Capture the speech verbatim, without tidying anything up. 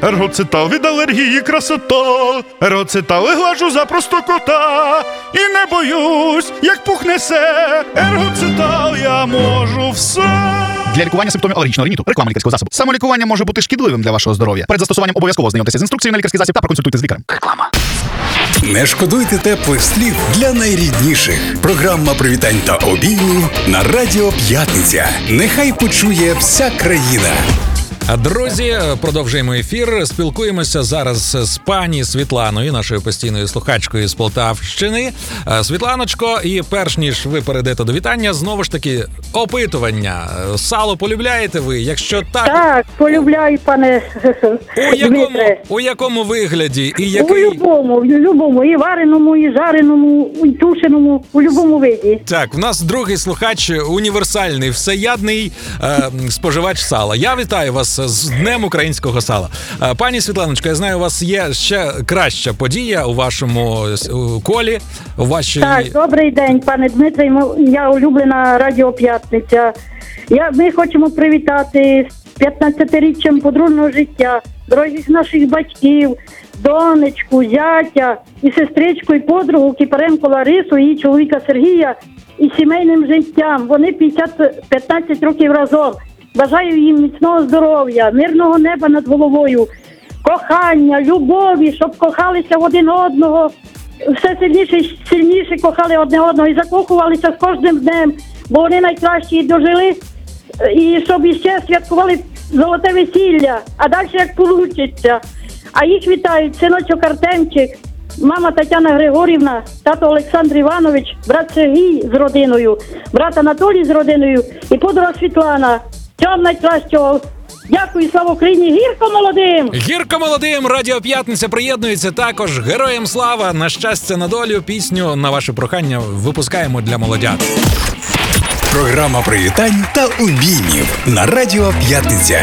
Ергоцитал від алергії красота. Ергоцитал і глажу за просто кота. І не боюсь, як пух несе. Ергоцитал, я можу все. Для лікування симптомів алергічного риніту. Реклама лікарського засобу. Самолікування може бути шкідливим для вашого здоров'я. Перед застосуванням обов'язково знайомтеся з інструкцією на лікарський засіб та проконсультуйте з лікарем. Реклама. Не шкодуйте теплих слів для найрідніших. Програма привітань та обіймів на Радіо П'ятниця. Нехай почує вся країна. Друзі, продовжуємо ефір. Спілкуємося зараз з пані Світланою, нашою постійною слухачкою з Полтавщини. Світланочко, і перш ніж ви перейдете до вітання, знову ж таки, опитування. Сало полюбляєте ви? Якщо так... Так, полюбляю, пане У якому, Дмитре. у якому вигляді? І У який... любому, в любому, і вареному, і жареному, і тушеному, у любому виді. Так, в нас другий слухач універсальний, всеядний е, споживач сала. Я вітаю вас з Днем українського сала. Е, пані Світланочко, я знаю, у вас є ще краща подія у вашому е, колі, у вашій... Так, добрий день, пане Дмитре, я улюблена Радіо П'ятниця. Я, ми хочемо привітати з п'ятнадцятиріччям подружнього життя дорогих наших батьків, донечку, зятя і сестричку, і подругу Кіпаренко Ларису, її чоловіка Сергія, і сімейним життям. Вони п'ятдесят, п'ятнадцять років разом. Бажаю їм міцного здоров'я, мирного неба над головою, кохання, любові, щоб кохалися один одного, все сильніше і сильніше кохали одне одного і закохувалися з кожним днем, бо вони найкращі дожили, і щоб іще святкували золоте весілля, а далі як получиться. А їх вітають синочок Артемчик, мама Тетяна Григорівна, тато Олександр Іванович, брат Сергій з родиною, брат Анатолій з родиною і подруга Світлана. Всього найкращого. Дякую, слава Україні, гірко молодим! Гірко молодим! Радіо П'ятниця приєднується також. Героям слава! На щастя, на долю! Пісню на ваше прохання випускаємо для молодят. Програма привітань та обіймів на Радіо П'ятниця.